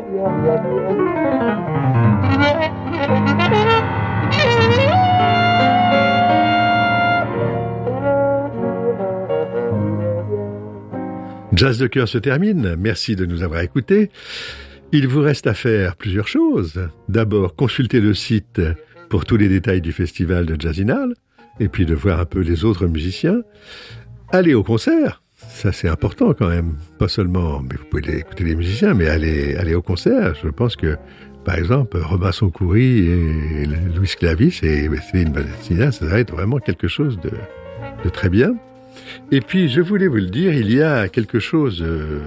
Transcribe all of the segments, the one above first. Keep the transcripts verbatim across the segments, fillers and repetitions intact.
Jazz de cœur se termine. Merci de nous avoir écoutés. Il vous reste à faire plusieurs choses. D'abord, consulter le site pour tous les détails du festival de Jazzinal, et puis de voir un peu les autres musiciens. Aller au concert, ça c'est important quand même. Pas seulement, mais vous pouvez écouter les musiciens, mais aller, aller au concert. Je pense que, par exemple, Robinson Coury et Louis Clavis et Céline Balastina, ça va être vraiment quelque chose de, de très bien. Et puis, je voulais vous le dire, il y a quelque chose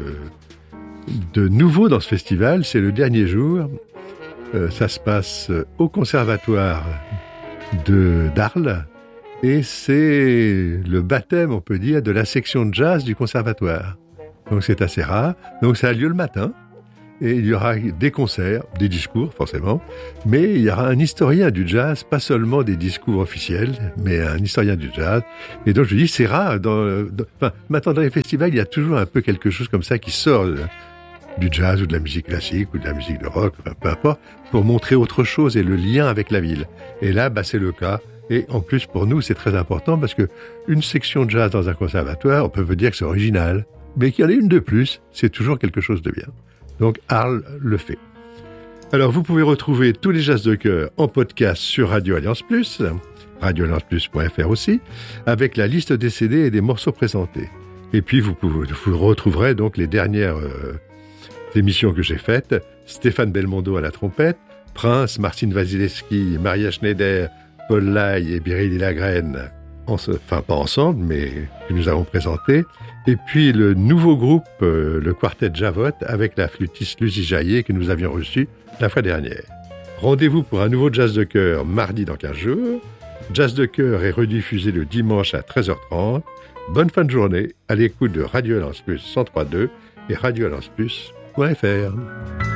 de nouveau dans ce festival, c'est le dernier jour. Euh, ça se passe au Conservatoire de d'Arles, et c'est le baptême, on peut dire, de la section de jazz du Conservatoire. Donc c'est assez rare. Donc ça a lieu le matin, et il y aura des concerts, des discours forcément, mais il y aura un historien du jazz, pas seulement des discours officiels, mais un historien du jazz. Et donc je dis, c'est rare. Dans, dans, enfin, maintenant dans les festivals, il y a toujours un peu quelque chose comme ça qui sort de, du jazz ou de la musique classique ou de la musique de rock, enfin, peu importe, pour montrer autre chose et le lien avec la ville. Et là, bah, c'est le cas. Et en plus, pour nous, c'est très important parce que une section de jazz dans un conservatoire, on peut dire que c'est original, mais qu'il y en ait une de plus, c'est toujours quelque chose de bien. Donc, Arles le fait. Alors, vous pouvez retrouver tous les jazz de cœur en podcast sur Radio Alliance Plus, radio alliance plus point f r aussi, avec la liste des C D et des morceaux présentés. Et puis, vous, pouvez, vous retrouverez donc les dernières euh, émissions que j'ai faites. Stéphane Belmondo à la trompette, Prince, Martine Wasilewski, Maria Schneider, Paul Lai et Biréli Lagrène, en, enfin pas ensemble, mais que nous avons présenté. Et puis le nouveau groupe, euh, le quartet Javot, avec la flûtiste Lucie Jaillet que nous avions reçue la fois dernière. Rendez-vous pour un nouveau Jazz de cœur mardi dans quinze jours. Jazz de cœur est rediffusé le dimanche à treize heures trente. Bonne fin de journée à l'écoute de Radio Alliance Plus cent trois point deux et radio alliance plus point f r.